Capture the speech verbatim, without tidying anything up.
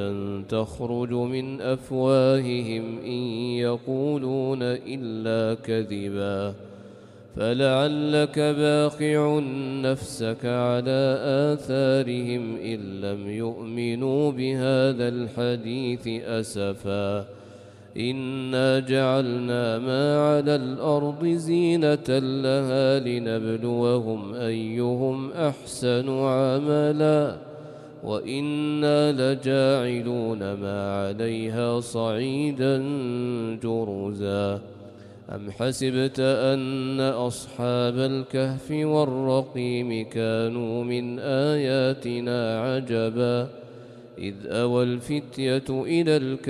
تخرج من أفواههم إن يقولون إلا كذبا فلعلك باخع نفسك على آثارهم إن لم يؤمنوا بهذا الحديث أسفا إنا جعلنا ما على الأرض زينة لها لنبلوهم أيهم أحسن عملا وإنا لجاعلون ما عليها صعيدا جرزا أم حسبت أن أصحاب الكهف والرقيم كانوا من آياتنا عجبا إذ أوى الفتية إلى الكهف